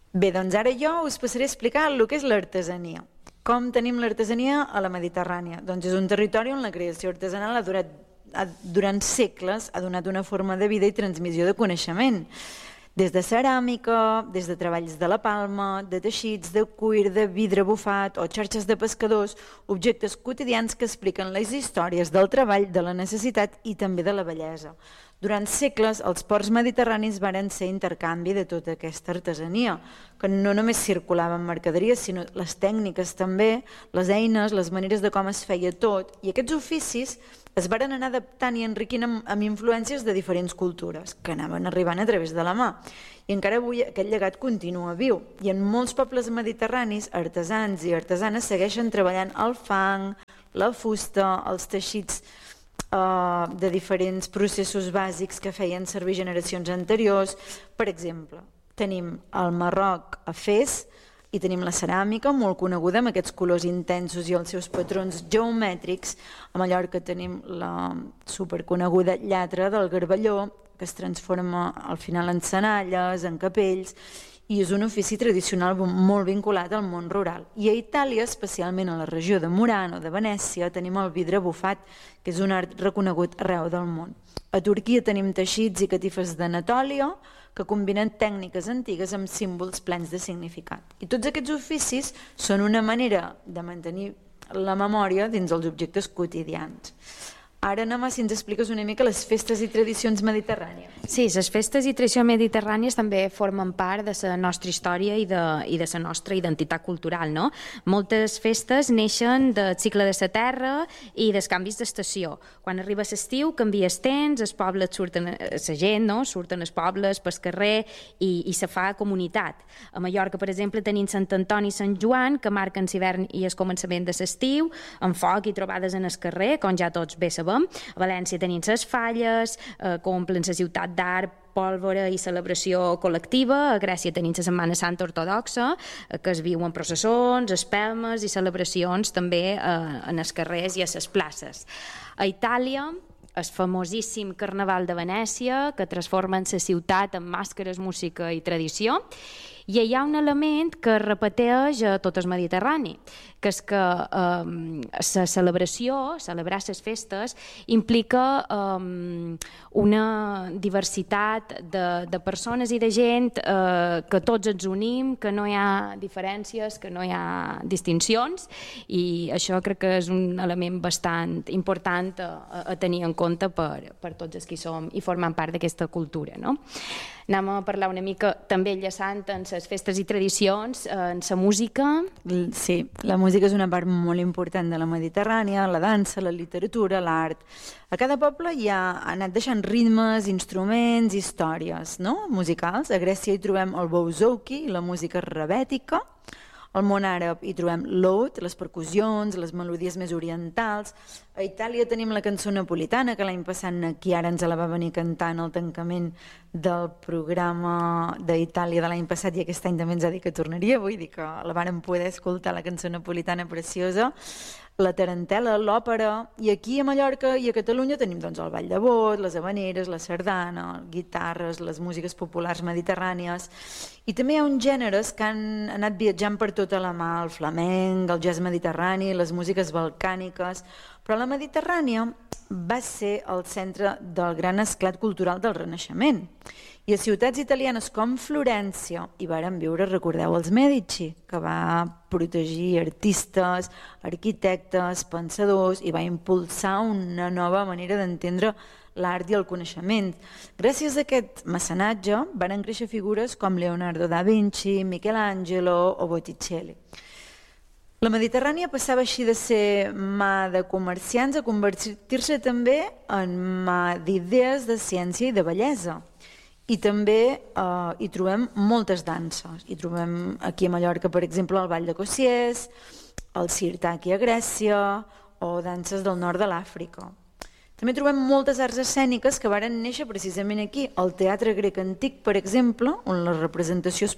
Bé, doncs ara jo us passaré a explicar el que és l'artesania. Com tenim l'artesania a la Mediterrània? Doncs és un territori on la creació artesanal durant segles ha donat una forma de vida i transmissió de coneixement. Des de ceràmica, des de treballs de la palma, de teixits, de cuir, de vidre bufat o xarxes de pescadors, objectes quotidians que expliquen les històries del treball, de la necessitat i també de la bellesa. Durant segles, els ports mediterranis varen ser intercanvi de tota aquesta artesania, que no només circulaven mercaderies, sinó les tècniques també, les eines, les maneres de com es feia tot, i aquests oficis es varen anar adaptant i enriquint amb influències de diferents cultures, que anaven arribant a través de la mà. I encara avui aquest llegat continua viu. I en molts pobles mediterranis, artesans i artesanes segueixen treballant el fang, la fusta, els teixits de diferents processos bàsics que feien servir generacions anteriors. Per exemple, tenim al Marroc a Fes i tenim la ceràmica, molt coneguda amb aquests colors intensos i els seus patrons geomètrics. A Mallorca tenim la superconeguda llatra del Garballó, que es transforma al final en senalles, en capells, i és un ofici tradicional molt vinculat al món rural. I a Itàlia, especialment a la regió de Murano, de Venècia, tenim el vidre bufat, que és un art reconegut arreu del món. A Turquia tenim teixits i catifes d'Anatòlia, que combinen tècniques antigues amb símbols plens de significat. I tots aquests oficis són una manera de mantenir la memòria dins els objectes quotidians. Ara, Nama, si ens expliques una mica les festes i tradicions mediterrànies. Sí, les festes i tradicions mediterrànies també formen part de la nostra història i de la nostra identitat cultural, no? Moltes festes neixen del cicle de la terra i dels canvis d'estació. Quan arriba l'estiu canvia el temps, els pobles surten, la gent, no? Surten els pobles pel carrer i se fa comunitat. A Mallorca, per exemple, tenim Sant Antoni i Sant Joan, que marquen l'hivern i el començament de l'estiu, amb foc i trobades en el carrer, com ja tots bé sabem. A València tenim les falles, que omplen la ciutat d'art, pólvora i celebració col·lectiva. A Grècia tenim la Setmana Santa ortodoxa, que es viu en processons, espelmes i celebracions també en els carrers i a les places. A Itàlia, el famosíssim Carnaval de Venècia, que transforma la ciutat en màscares, música i tradició. I hi ha un element que es repeteix a tot el Mediterrani, que és que la celebració, celebrar les festes, implica una diversitat de persones i de gent, que tots ens unim, que no hi ha diferències, que no hi ha distincions, i això crec que és un element bastant important a tenir en compte per tots els que som i formant part d'aquesta cultura, no? Anem a parlar una mica també enllaçant en les festes i tradicions, en la música. Sí, la música és una part molt important de la Mediterrània, la dansa, la literatura, l'art. A cada poble ha anat deixant ritmes, instruments, històries, no? Musicals. A Grècia hi trobem el bouzouki, la música rebètica. Al món àrab hi trobem l'oud, les percussions, les melodies més orientals. A Itàlia tenim la cançó napolitana, que l'any passat na Chiara ens la va venir cantant al tancament del programa d'Itàlia de l'any passat, i aquest any també ens ha dit que tornaria, vull dir que la vàrem poder escoltar, la cançó napolitana preciosa, la tarantela, l'òpera, i aquí a Mallorca i a Catalunya tenim doncs, el ball de bot, les habaneres, la sardana, guitarres, les músiques populars mediterrànies, i també hi ha uns gèneres que han anat viatjant per tota la mà, el flamenc, el jazz mediterrani, les músiques balcàniques, però la Mediterrània va ser el centre del gran esclat cultural del Renaixement. I a ciutats italianes com Florència hi varen viure, recordeu, els Medici, que va protegir artistes, arquitectes, pensadors, i va impulsar una nova manera d'entendre l'art i el coneixement. Gràcies a aquest mecenatge varen créixer figures com Leonardo da Vinci, Michelangelo o Botticelli. La Mediterrània passava així de ser mà de comerciants a convertir-se també en mà d'idees de ciència i de bellesa. I també hi trobem moltes danses. Hi trobem aquí a Mallorca, per exemple, el Ball de Cossiers, el Sirtaki a Grècia o danses del nord de l'Àfrica. També trobem moltes arts escèniques que varen néixer precisament aquí. El teatre grec antic, per exemple, on les representacions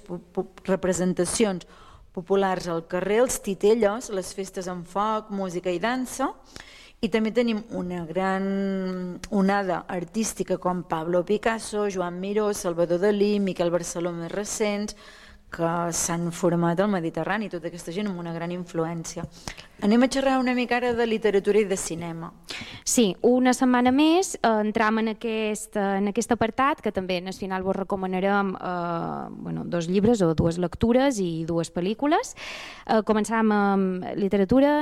populars al carrer, els titelles, les festes amb foc, música i dansa, i també tenim una gran onada artística com Pablo Picasso, Joan Miró, Salvador Dalí, Miquel Barceló més recents, que s'han format al Mediterrani, tota aquesta gent amb una gran influència. Anem a xerrar una mica ara de literatura i de cinema. Sí, una setmana més entram en aquest apartat, que també al final vos recomanarem 2 llibres o 2 lectures i 2 pel·lícules. Començàvem amb literatura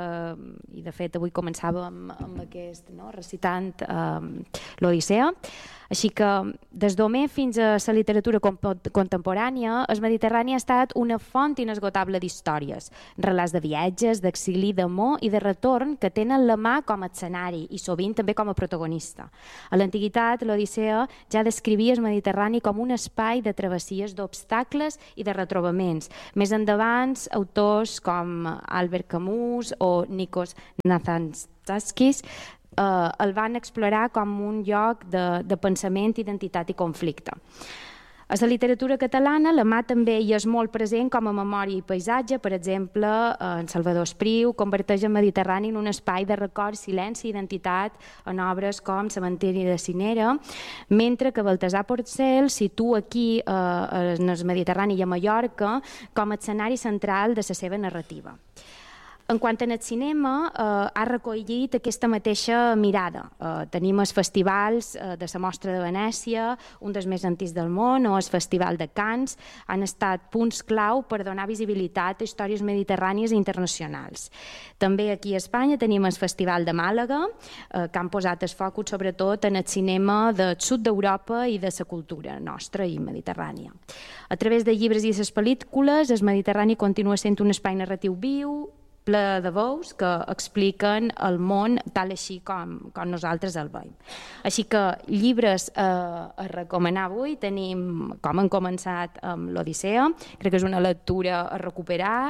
i de fet avui començàvem amb aquest, recitant l'Odissea. Així que des d'Homer fins a la literatura contemporània, el Mediterrani ha estat una font inesgotable d'històries, relats de viatges, d'exili, d'amor i de retorn que tenen la mà com a escenari i sovint també com a protagonista. A l'antiguitat, l'Odissea ja descrivia el Mediterrani com un espai de travessies d'obstacles i de retrobaments. Més endavant, autors com Albert Camus o Nikos Kazantzakis el van explorar com un lloc de pensament, identitat i conflicte. A la literatura catalana la mà també hi és molt present com a memòria i paisatge. Per exemple, en Salvador Espriu converteix el Mediterrani en un espai de record, silenci i identitat en obres com Cementiri de Cinera, mentre que Baltasar Porcel situa aquí en el Mediterrani i a Mallorca com a escenari central de la seva narrativa. En quant al cinema, ha recollit aquesta mateixa mirada. Tenim els festivals de la Mostra de Venècia, un dels més antics del món, o el Festival de Cannes, han estat punts clau per donar visibilitat a històries mediterrànies i internacionals. També aquí a Espanya tenim el Festival de Màlaga, que han posat el focus sobretot en el cinema del sud d'Europa i de la cultura nostra i mediterrània. A través de llibres i les pel·lícules, el Mediterrani continua sent un espai narratiu viu, ple de veus que expliquen el món tal així com nosaltres el veiem. Així que llibres a recomanar avui tenim, com hem començat amb l'Odissea, crec que és una lectura a recuperar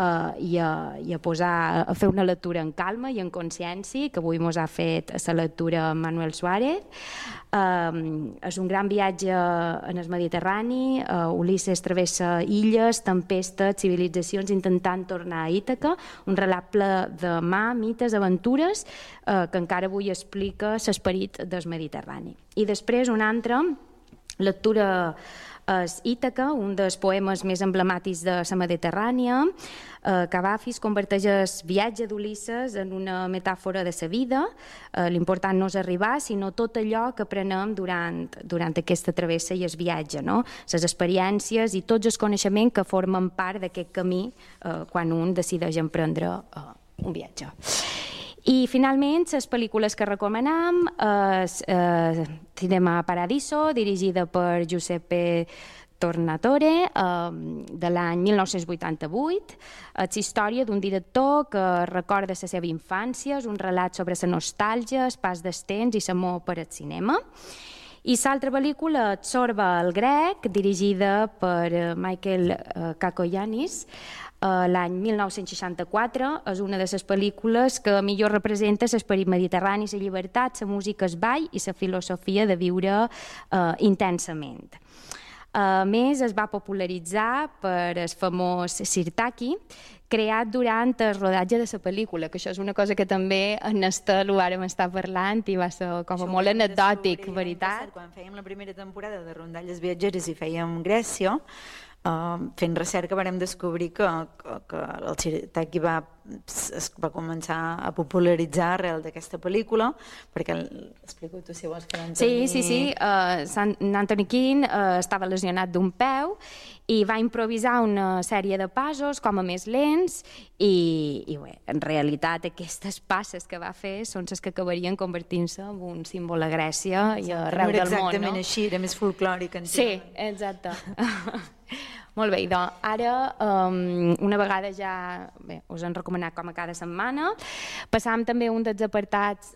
i a fer una lectura en calma i en consciència, que avui ens ha fet la lectura Manuel Suárez. És un gran viatge en el Mediterrani, Ulisses travessa illes, tempestes, civilitzacions intentant tornar a Ítaca, un relat ple de mà, mites, aventures que encara avui explica l'esperit del Mediterrani. I després una altra lectura és Ítaca, un dels poemes més emblemàtics de la Mediterrània. Cavafis converteix el viatge d'Ulisses en una metàfora de la vida. L'important no és arribar, sinó tot allò que aprenem durant aquesta travessa i el viatge, les experiències i tots els coneixements que formen part d'aquest camí quan un decideix emprendre un viatge. I finalment, les pel·lícules que recomanam és Cinema Paradiso, dirigida per Giuseppe Tornatore, de l'any 1988. És la història d'un director que recorda la seva infància, és un relat sobre la nostàlgia, el pas del temps i l'amor per al cinema. I l'altra pel·lícula, Zorba el grec, dirigida per Michael Kakoyannis, l'any 1964, és una de les pel·lícules que millor representa l'esperit mediterrani, la llibertat, la música, el ball i la filosofia de viure intensament. A més, es va popularitzar per el famós Sirtaki, creat durant el rodatge de la pel·lícula, que això és una cosa que també en Estel ho vàrem estar parlant i va ser com a molt anecdòtic, veritat? Quan fèiem la primera temporada de Rondalles Viatgeres i fèiem Grècia, fent recerca vàrem descobrir que el Sirtaki es va començar a popularitzar arrel d'aquesta pel·lícula, perquè explico tu si vols que l'Antoni... Sí. Anthony Quinn estava lesionat d'un peu i va improvisar una sèrie de passos com a més lents i bé, en realitat aquestes passes que va fer són les que acabarien convertint-se en un símbol a Grècia i arreu del món. No era exactament així, era més folclòric. Sí, exacte. Molt bé, doncs ara una vegada ja us han recomanat com a cada setmana, passam també un dels apartats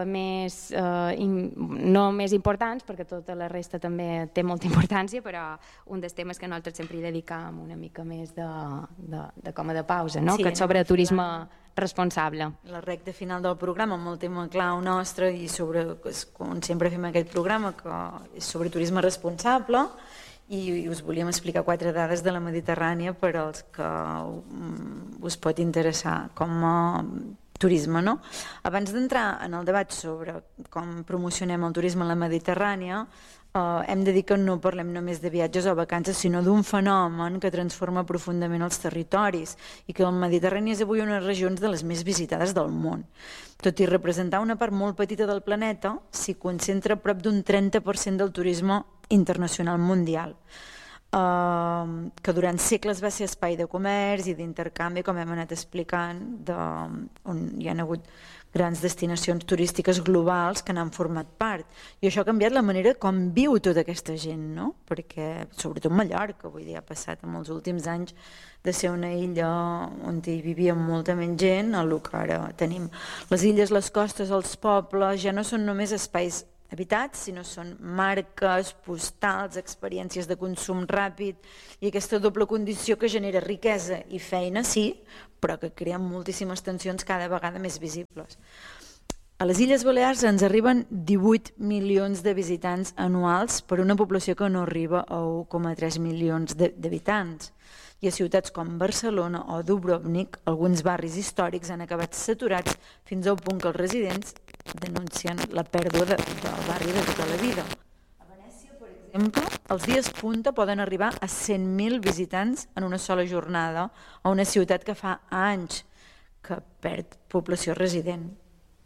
no més importants, perquè tota la resta també té molta importància, però un dels temes que nosaltres sempre hi dedicam una mica més de com a de pausa, que és sobre turisme responsable. La recta final del programa amb el tema clau nostre i sobre, com sempre fem aquest programa, que és sobre turisme responsable, i us volíem explicar 4 dades de la Mediterrània per als que us pot interessar com a turisme. Abans d'entrar en el debat sobre com promocionem el turisme a la Mediterrània, hem de dir que no parlem només de viatges o vacances, sinó d'un fenomen que transforma profundament els territoris i que el Mediterrani és avui una de les regions de les més visitades del món. Tot i representar una part molt petita del planeta, s'hi concentra prop d'un 30% del turisme internacional mundial, que durant segles va ser espai de comerç i d'intercanvi, com hem anat explicant, on hi ha hagut grans destinacions turístiques globals que n'han format part. I això ha canviat la manera com viu tota aquesta gent, no? Perquè, sobretot Mallorca, vull dir, ha passat en els últims anys de ser una illa on hi vivia molta menys gent a el que ara tenim. Les illes, les costes, els pobles ja no són només espais habitats, sinó són marques, postals, experiències de consum ràpid i aquesta doble condició que genera riquesa i feina, sí, però que crea moltíssimes tensions cada vegada més visibles. A les Illes Balears ens arriben 18 milions de visitants anuals per una població que no arriba a 1,3 milions d'habitants. I a ciutats com Barcelona o Dubrovnik, alguns barris històrics han acabat saturats fins al punt que els residents denuncien la pèrdua del barri de tota la vida. A Venècia, per exemple, els dies punta poden arribar a 100.000 visitants en una sola jornada a una ciutat que fa anys que perd població resident.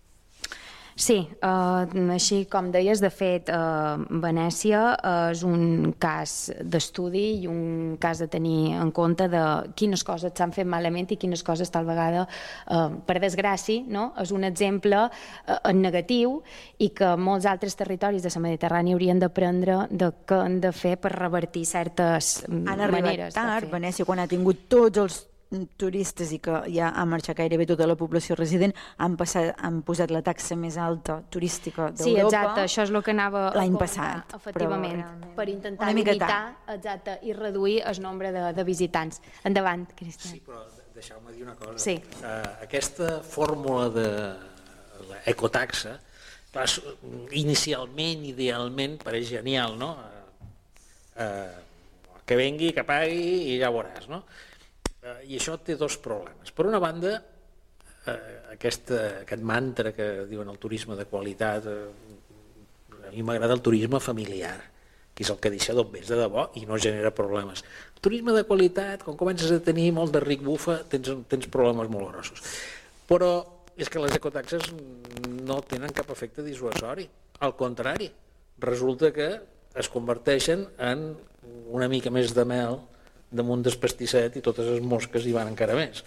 Sí, així com deies, de fet, Venècia és un cas d'estudi i un cas de tenir en compte de quines coses s'han fet malament i quines coses tal vegada, per desgràcia, no? És un exemple en negatiu i que molts altres territoris de la Mediterrània haurien d'aprendre de què han de fer per revertir certes maneres de fer. Han arribat tard, Venècia, quan ha tingut tots els turistes i que ja ha marxat gairebé tota la població resident, han posat la taxa més alta turística d'Europa. Sí, exacte, això és el que anava l'any passat, efectivament, per intentar limitar i reduir el nombre de visitants. Endavant, Cristian. Sí, però deixeu-me dir una cosa. Sí. Aquesta fórmula de l'ecotaxa, inicialment, idealment, pareix genial, no? Que vengui, que pagui i ja veuràs, no? I això té dos problemes. Per una banda, aquest mantra que diuen el turisme de qualitat, a mi m'agrada el turisme familiar, que és el que deixa d'on vés de debò i no genera problemes. El turisme de qualitat, quan comences a tenir molt de ric bufa, tens problemes molt grossos. Però és que les ecotaxes no tenen cap efecte dissuasori. Al contrari, resulta que es converteixen en una mica més de mel damunt del pastisset i totes les mosques hi van encara més.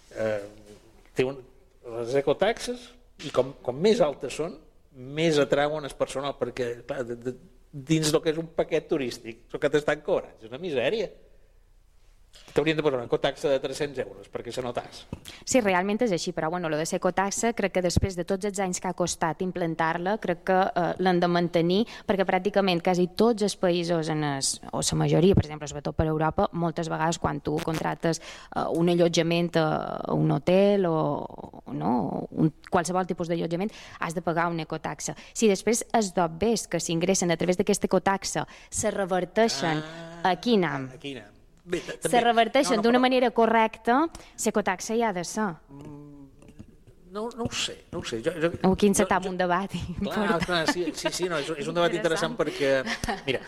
Les ecotaxes, i com més altes són, més atrauen el personal, perquè dins del que és un paquet turístic, el que t'estan cobrant és una misèria. T'haurien de posar una ecotaxa de 300 euros perquè se notàs. Sí, realment és així, però bueno, lo de l'ecotaxa crec que després de tots els anys que ha costat implantar-la, crec que l'han de mantenir, perquè pràcticament quasi tots els països, o la majoria, per exemple, sobretot per Europa, moltes vegades quan tu contractes un allotjament a un hotel o qualsevol tipus d'allotjament, has de pagar una ecotaxa. Si després els dobbers que s'ingressen a través d'aquesta ecotaxa se reverteixen a Quinam, se reverteixen d'una manera correcta, l'ecotaxa hi ha de ser. No ho sé. Aquí encetam un debat. Clar, sí, és un debat interessant perquè, mira,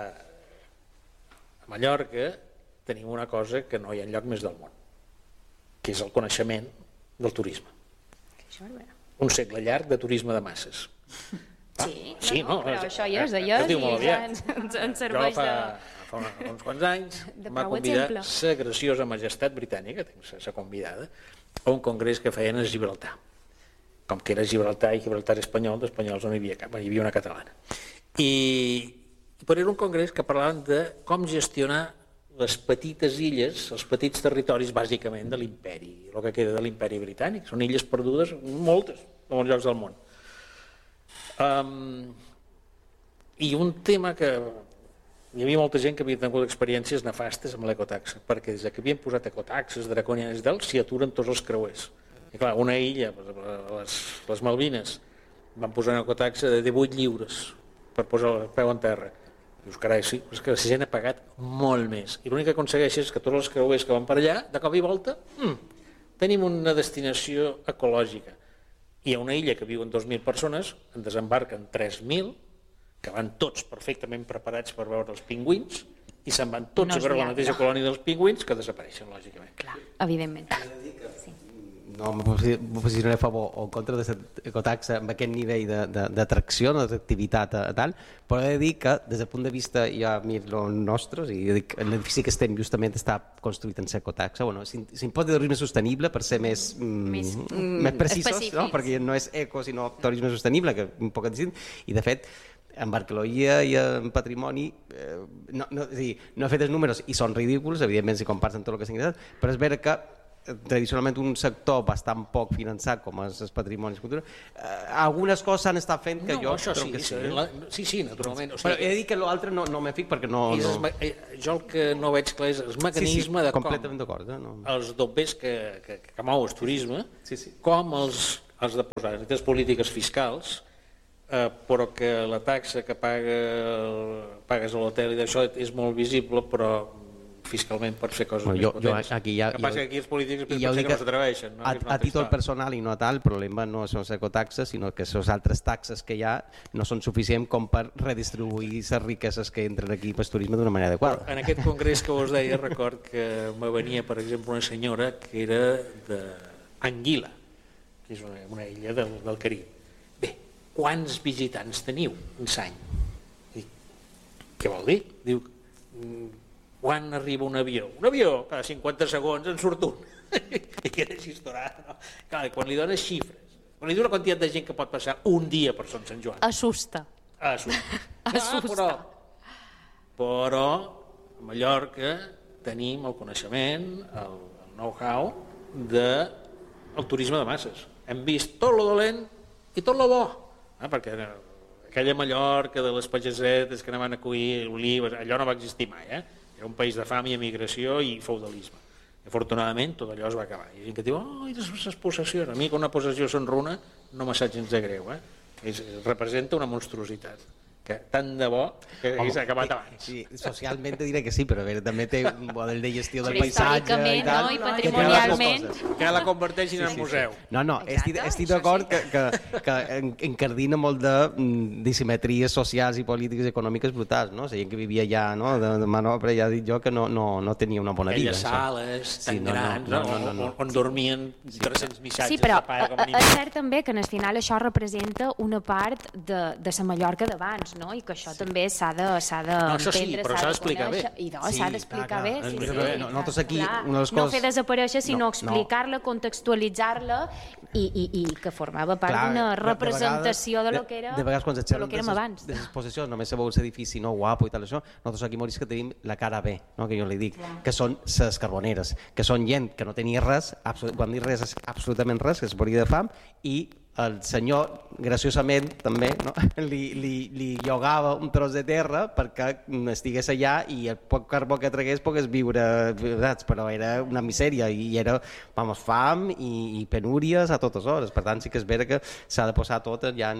a Mallorca tenim una cosa que no hi ha enlloc més del món, que és el coneixement del turisme. Un segle llarg de turisme de masses. Sí, però això ja és d'allà i ens serveix de... Fa uns quants anys va convidar la graciosa majestat britànica, la convidada, a un congrés que feien a Gibraltar. Com que era Gibraltar i Gibraltar espanyol, d'espanyols no hi havia cap, hi havia una catalana. Però era un congrés que parlaven de com gestionar les petites illes, els petits territoris bàsicament de l'imperi, el que queda de l'imperi britànic. Són illes perdudes, moltes, en molts llocs del món. I un tema que hi havia molta gent que havia tingut experiències nefastes amb l'ecotaxa, perquè des que havien posat ecotaxes draconianes i tal, s'hi aturen tots els creuers. I clar, una illa, les Malvines, van posar una ecotaxa de 18 lliures per posar el peu en terra. Dius, carai, sí, és que la gent ha pagat molt més. I l'únic que aconsegueix és que tots els creuers que van per allà, de cop i volta, tenim una destinació ecològica. I a una illa que viuen 2.000 persones, en desembarquen 3.000, que van tots perfectament preparats per veure els pingüins i se'n van tots a veure la mateixa colònia dels pingüins que desapareixen, lògicament. Clar, evidentment. No em posicionaré a favor o en contra de l'ecotaxa amb aquest nivell d'atracció, d'atractivitat tal, però he de dir que des del punt de vista ja miro els nostres i dic, l'edifici que estem justament està construït en l'ecotaxa, bueno, s'impost de turisme sostenible per ser més precisos, no? Perquè no és eco sinó turisme sostenible, que és un poc distint, i de fet en arqueologia i en patrimoni no he fet els números i són ridículs, evidentment si compares amb tot el que s'ha ingressat, però és vera que tradicionalment un sector bastant poc finançat com és el patrimoni i cultura, algunes coses s'han estat fent que jo trobo que sí. Sí, naturalment. Però he de dir que l'altre no m'he fic perquè no... Jo el que no veig clar és el mecanisme de com els dobbers que mou el turisme, com els de posar aquestes polítiques fiscals, però que la taxa que pagues a l'hotel i d'això és molt visible, però fiscalment pot fer coses més potents. El que passa que aquí els polítics potser que no s'atreveixen. A títol personal i no tal, el problema no són les ecotaxes, sinó que les altres taxes que hi ha no són suficients com per redistribuir les riqueses que entren aquí per turisme d'una manera adequada. En aquest congrés que us deia, record que me venia, per exemple, una senyora que era d'Anguila, que és una illa del Carib. Bé, quants visitants teniu en l'any? Què vol dir? Diu, quan arriba un avió? Un avió, cada 50 segons en surt un. I queda així estorat, no? Clar, quan li dones xifres, quan li diu la quantitat de gent que pot passar un dia per Son Sant Joan... Assusta. Però a Mallorca tenim el coneixement, el know-how del turisme de masses. Hem vist tot lo dolent i tot lo bo, perquè aquella Mallorca de les pagesetes que anaven a collir olives, allò no va existir mai, Era un país de fam i emigració i feudalisme. I, afortunadament, tot allò es va acabar. Hi ha gent que diu, les possessions. A mi, que una possessió s'enruna, no m'ha gens de greu. Representa una monstruositat. Que tant de bo que hagués acabat abans. Sí, socialment diré que sí, però també té un model de gestió del paisatge i tal. I patrimonialment. Que la converteixin en museu. No, estic d'acord que encardina molt de disimetries socials i polítiques i econòmiques brutals, no? La gent que vivia allà de manobra, ja he dit jo que no tenia una bona vida. Aquelles sales tan grans, on dormien 300 missatges. Sí, però és cert també que al final això representa una part de la Mallorca d'abans, no? I que això també s'ha d'entendre, això sí, però s'ha d'explicar bé. I s'ha d'explicar bé. Nosaltres aquí, una de les coses... No fer desaparèixer, sinó explicar-la, contextualitzar-la i que formava part d'una representació de lo que era, de vegades quan érem abans. De les possessions, només se veu l'edifici guapo i tal, això, nosaltres aquí morís que tenim la cara B, que jo li dic, que són les carboneres, que són gent que no tenia res, quan dic res és absolutament res, que es moria de fam, i el senyor, graciosament, també, li llogava un tros de terra perquè estigués allà i el poc carbó que tragués pogués viure, però era una misèria i era fam i penúries a totes hores. Per tant, sí que és vera que s'ha de posar tot ja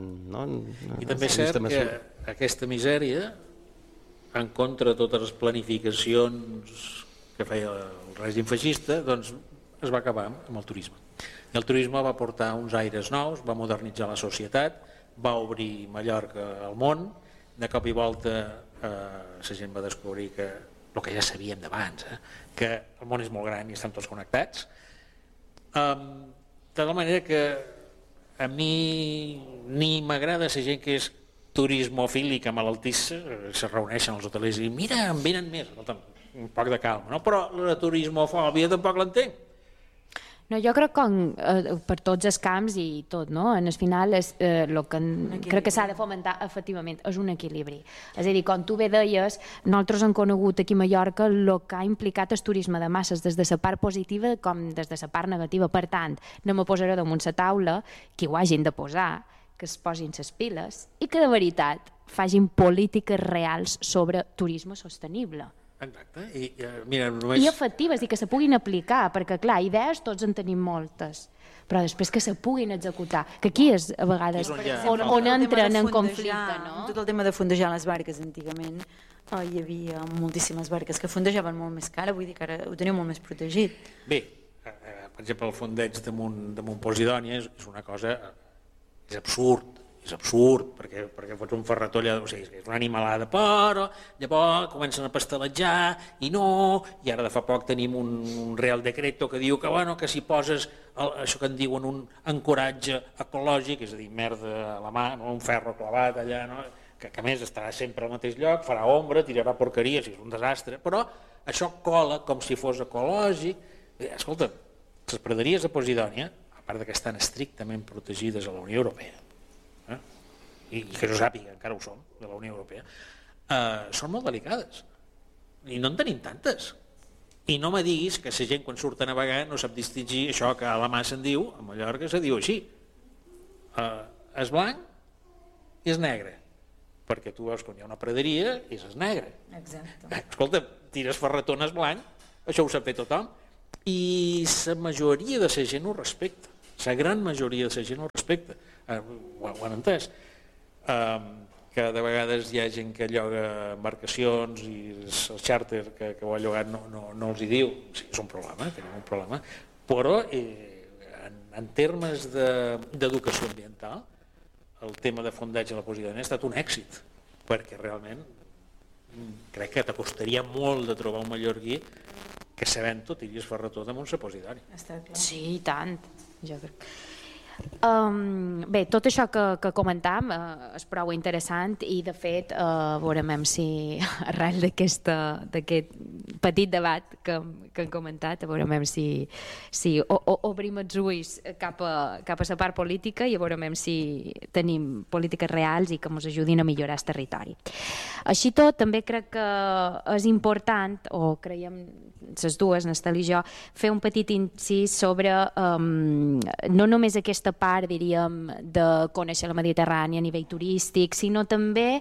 I també és cert que aquesta misèria, en contra de totes les planificacions que feia el règim feixista, doncs es va acabar amb el turisme. I el turisme va portar uns aires nous, va modernitzar la societat, va obrir Mallorca al món, de cop i volta la gent va descobrir que el que ja sabíem d'abans, que el món és molt gran i estan tots connectats. De tal manera que a mi ni m'agrada la gent que és turismofílica malaltissa, se reuneixen els hotelers i mira, en venen més, un poc de calma, no? Però la turismofòbia tampoc l'entenc. No, jo crec que per tots els camps i tot, no? En el final el que crec que s'ha de fomentar efectivament és un equilibri. És a dir, com tu bé deies, nosaltres hem conegut aquí a Mallorca el que ha implicat el turisme de masses des de la part positiva com des de la part negativa. Per tant, no me posaré damunt la taula que ho hagin de posar, que es posin les piles i que de veritat facin polítiques reals sobre turisme sostenible. Exacte. I efectives i que se puguin aplicar, perquè clar, idees tots en tenim moltes, però després que se puguin executar, que aquí és a vegades on entren en conflicte, no? Tot el tema de fondejar les barques antigament, hi havia moltíssimes barques que fondejaven molt més cara, vull dir que ara ho teniu molt més protegit. Bé, per exemple, el fondeig damunt Posidònia és una cosa, és absurd, és absurd, perquè fots un ferretó allà, o sigui, és una animalada, però llavors comencen a pastelejar i ara de fa poc tenim un Real Decreto que diu que si poses això que en diuen un ancoratge ecològic, és a dir, merda a la mà, un ferro clavat allà, que a més estarà sempre al mateix lloc, farà ombra, tirarà porqueria, és un desastre, però això cola com si fos ecològic. Escolta, les praderies a Posidònia, a part que estan estrictament protegides a la Unió Europea, i que jo sàpiga, encara ho som, de la Unió Europea, són molt delicades i no en tenim tantes. I no me diguis que la gent quan surt a navegar no sap distingir això que a la mà se'n diu, a Mallorca se diu així, és blanc i és negre, perquè tu veus quan hi ha una praderia és negre. Exacte. Escolta, tires ferretones blanc, això ho sap fer tothom, i la majoria de la gent ho respecta, la gran majoria de la gent ho respecta, ho han entès. Que de vegades hi ha gent que lloga embarcacions i el xàrter que ho ha llogat no els hi diu, sí, és un problema, tenim un problema, però en termes d'educació ambiental el tema de fondatge a la Posidònia ha estat un èxit, perquè realment crec que t'acostaria molt de trobar un mallorquí que sabent-ho tiris ferretó damunt la Posidònia. Sí, i tant, jo crec. Bé, tot això que comentàvem és prou interessant i de fet veurem si arrel d'aquest petit debat que hem comentat veurem si obrim els ulls cap a la part política i veurem si tenim polítiques reals i que ens ajudin a millorar el territori. Així tot, també crec que és important, o creiem les dues, Nestel i jo, fer un petit incís sobre no només aquesta part, diríem, de conèixer la Mediterrània a nivell turístic, sinó també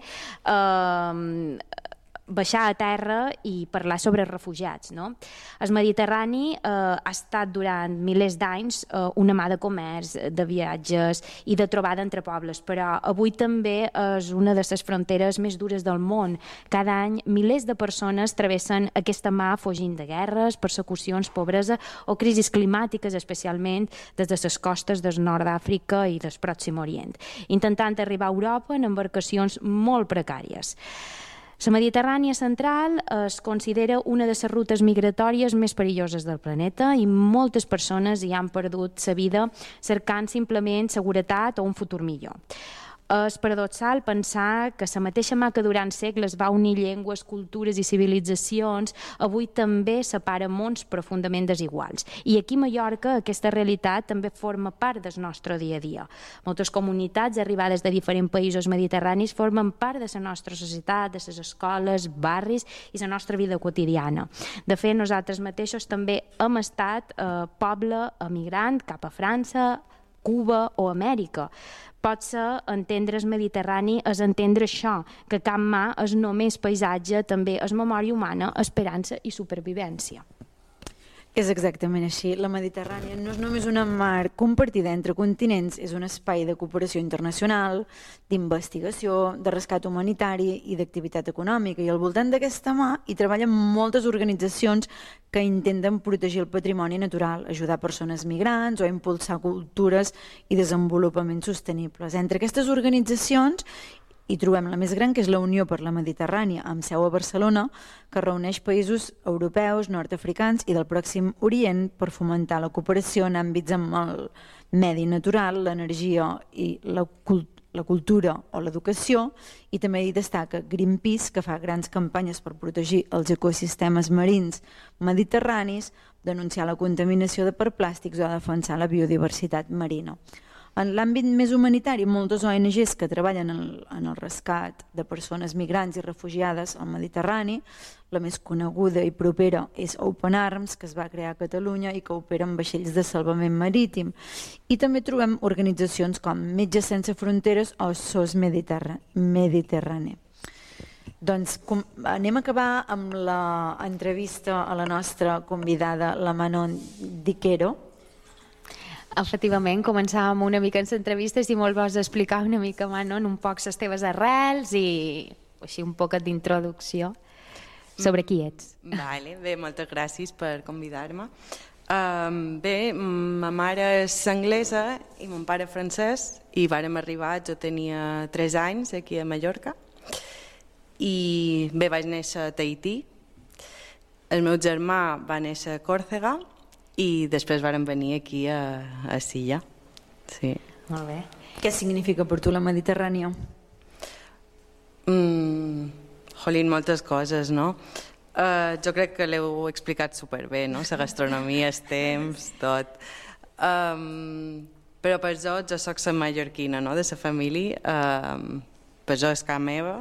baixar a terra i parlar sobre refugiats. El Mediterrani ha estat durant milers d'anys una mà de comerç, de viatges i de trobada entre pobles, però avui també és una de les fronteres més dures del món. Cada any milers de persones travessen aquesta mà fugint de guerres, persecucions, pobresa o crisis climàtiques, especialment des de les costes del nord d'Àfrica i del Pròxim Orient, intentant arribar a Europa en embarcacions molt precàries. La Mediterrània central es considera una de les rutes migratòries més perilloses del planeta i moltes persones hi han perdut la vida cercant simplement seguretat o un futur millor. És paradoxal pensar que la mateixa mà que durant segles va unir llengües, cultures i civilitzacions avui també separa mons profundament desiguals. I aquí a Mallorca aquesta realitat també forma part del nostre dia a dia. Moltes comunitats arribades de diferents països mediterranis formen part de la nostra societat, de les escoles, barris i la nostra vida quotidiana. De fet, nosaltres mateixos també hem estat poble emigrant cap a França, Cuba o Amèrica. Potser entendre el Mediterrani és entendre això, que cap mà és només paisatge, també és memòria humana, esperança i supervivència. És exactament així. La Mediterrània no és només una mar compartida entre continents, és un espai de cooperació internacional, d'investigació, de rescat humanitari i d'activitat econòmica. I al voltant d'aquesta mà hi treballen moltes organitzacions que intenten protegir el patrimoni natural, ajudar persones migrants o impulsar cultures i desenvolupaments sostenibles. Entre aquestes organitzacions hi trobem la més gran, que és la Unió per la Mediterrània, amb seu a Barcelona, que reuneix països europeus, nord-africans i del Pròxim Orient per fomentar la cooperació en àmbits amb el medi natural, l'energia i la cultura o l'educació, i també hi destaca Greenpeace, que fa grans campanyes per protegir els ecosistemes marins mediterranis, denunciar la contaminació per plàstics o defensar la biodiversitat marina. En l'àmbit més humanitari, moltes ONGs que treballen en el rescat de persones migrants i refugiades al Mediterrani, la més coneguda i propera és Open Arms, que es va crear a Catalunya i que opera amb vaixells de salvament marítim. I també trobem organitzacions com Metges Sense Fronteres o SOS Mediterrani. Doncs anem a acabar amb l'entrevista a la nostra convidada, la Manon Diquero. Efectivament, començàvem una mica en l'entrevista, si molt vols explicar una mica, Manon, un poc les teves arrels i així un poc d'introducció sobre qui ets. Vale, bé, moltes gràcies per convidar-me. Bé, ma mare és anglesa i mon pare francès i vàrem arribar, jo tenia 3 anys aquí a Mallorca i bé, vaig néixer a Tahití, el meu germà va néixer a Còrsega i després vàrem venir aquí a Silla. Sí. Molt bé. Què significa per tu la Mediterrània? Jolín, moltes coses, no? Jo crec que l'heu explicat superbé, no? La gastronomia, els temps, tot. Però per jo soc la mallorquina, no? De la família. Per jo és casa meva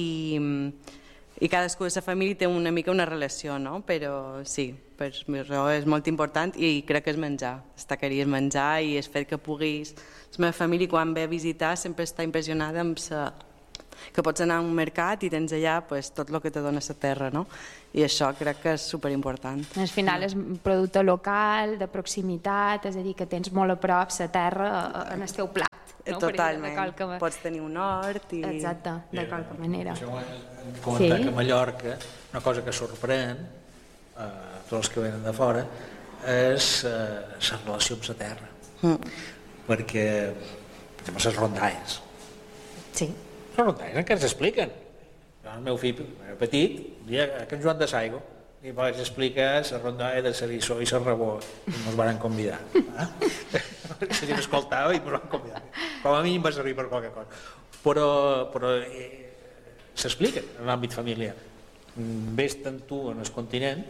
i cadascú de la família té una mica una relació, no? Però sí, per mi és molt important i crec que és menjar, es taqueria és menjar i el fet que puguis... La meva família quan ve a visitar sempre està impressionada amb que pots anar a un mercat i tens allà tot el que te dona la terra, no? I això crec que és superimportant. Al final és un producte local, de proximitat, és a dir, que tens molt a prop la terra en el teu plat. No? Totalment, pots tenir un hort i... Exacte, de qualque manera. Això ho hem comentat que a Mallorca una cosa que sorprèn a tots els que venen de fora és la relació amb la terra. Perquè, per exemple, les rondalles. Sí. Les rondalles encara s'expliquen. El meu fill petit, dia que en Joan de Saigo, li vaig explicar la rondalla de l'eriçó i la rabó i ens van convidar. La gent escoltava i ens van convidar. Com a mínim va servir per qualque cosa. Però s'expliquen en l'àmbit familiar. Vés-te'n tu en el continent,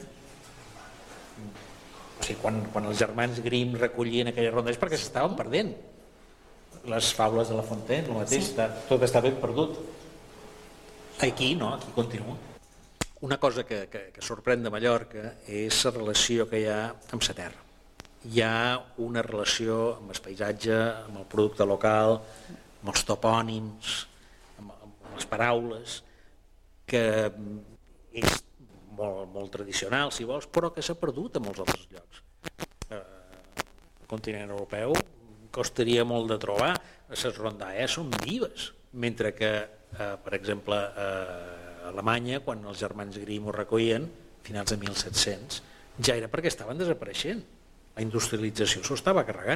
o sigui, quan els germans Grimm recollien aquelles rondalles perquè s'estaven perdent. Les faules de La Fontaine, el mateix, tot està ben perdut. Aquí no, aquí continua. Una cosa que sorprèn de Mallorca és la relació que hi ha amb la terra. Hi ha una relació amb el paisatge, amb el producte local, amb els topònims, amb les paraules, que és molt tradicional, si vols, però que s'ha perdut a molts altres llocs. El continent europeu costaria molt de trobar, les rondalles són vives, mentre que, per exemple, a Alemanya, quan els germans Grimm ho recollien, finals de 1700, ja era perquè estaven desapareixent. La industrialització s'ho estava carregant.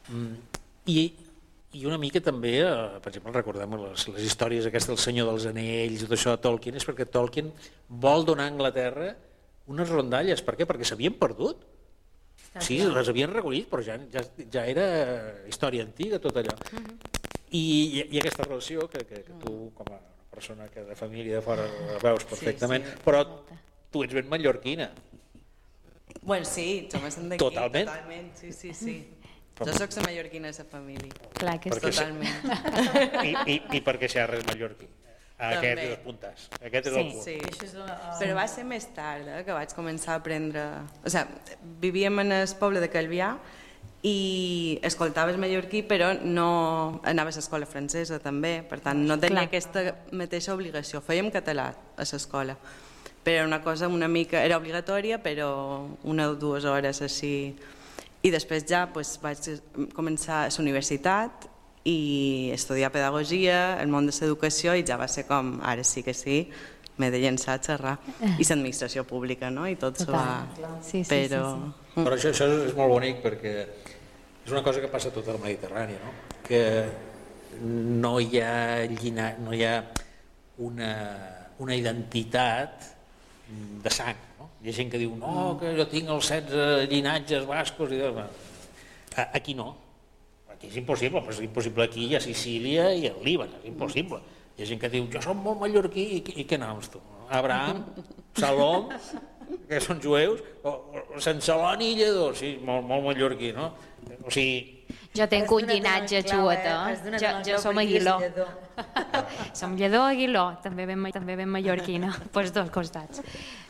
I una mica també, per exemple, recordem les històries aquestes del Senyor dels Anells i tot això de Tolkien, és perquè Tolkien vol donar a Anglaterra unes rondalles. Per què? Perquè s'havien perdut. Sí, les havien recollit, però ja era història antiga, tot allò. I aquesta relació que tu, com a persona que de família de fora la veus perfectament, però tu ets ben mallorquina. Bueno, sí, jo me sent d'aquí. Totalment. Sí. Jo soc la mallorquina de la família. Clar que és totalment. I perquè xerres mallorquí. Aquest és el puntàs. Aquest és el punt. Sí. Però va ser més tard que vaig començar a aprendre... O sigui, vivíem en el poble de Calvià i escoltaves mallorquí, però no anaves a l'escola francesa també, per tant no tenia aquesta mateixa obligació. Fèiem català a l'escola, però era una cosa una mica... Era obligatòria, però 1 o 2 hores així. I després ja vaig començar a la universitat i estudiar pedagogia, el món de l'educació, i ja va ser com, ara sí que sí, m'he de llençar a xerrar. I l'administració pública, no? I tot s'ho va... Però això és molt bonic perquè és una cosa que passa a tot el Mediterrani, no? Que no hi ha una identitat de sang, no? Hi ha gent que diu, no, que jo tinc els 16 llinatges bascos, i aquí no. Aquí és impossible, però és impossible aquí, hi ha Sicília i el Líban, és impossible. Hi ha gent que diu, jo soc molt mallorquí, i què noms tu? Abraham, Salom, que són jueus, o Sant Celoni i Lledó, sí, molt mallorquí, no? O sigui... Jo tenc un llinatge xueta, jo som Aguiló. Som Lledó Aguiló, també ben mallorquina, pels dos costats.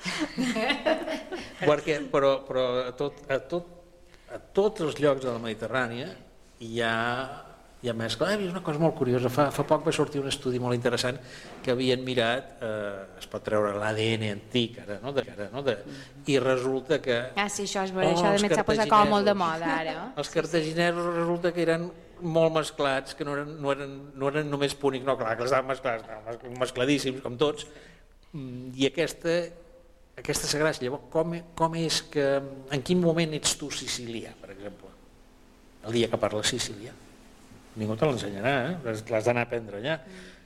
Però a tots els llocs de la Mediterrània hi ha mescla. És una cosa molt curiosa. Fa poc va sortir un estudi molt interessant que havien mirat, es pot treure l'ADN antic ara, i resulta que... Sí, això s'ha posat com molt de moda ara. Els cartaginesos resulta que eren molt mesclats, que no eren només púnics, no, clar, que estaven mesclats, mescladíssims, com tots, i aquesta aquesta Sagrada, llavors com és que, en quin moment ets tu sicilià, per exemple, el dia que parles sicilià? Ningú te l'ensenyarà, l'has d'anar a aprendre allà.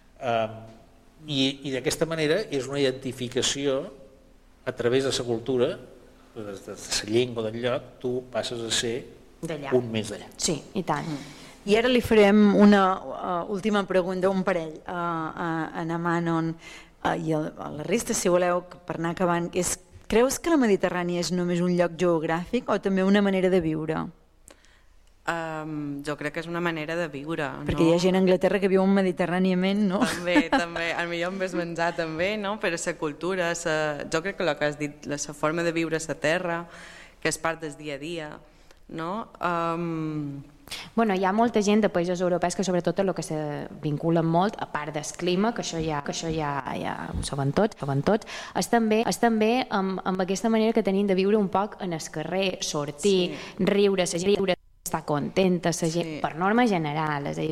I d'aquesta manera és una identificació a través de la cultura, de la llengua del lloc, tu passes a ser un més d'allà. Sí, i tant. I ara li farem una última pregunta, un parell, a Manon i a la resta, si voleu, per anar acabant. Creus que la Mediterrània és només un lloc geogràfic o també una manera de viure? Jo crec que és una manera de viure. Perquè hi ha gent a Anglaterra que viu mediterràniament, no? També, potser em ves menjar també, no? Però la cultura, jo crec que el que has dit, la forma de viure a la terra, que és part del dia a dia, no? Bueno, hi ha molta gent de països europeus que sobretot el que se vinculen molt, a part del clima, que això ja ho saben tots, és també amb aquesta manera que tenim de viure un poc en el carrer, sortir, riure, la gent estar contenta, la gent, per norma general, és a dir,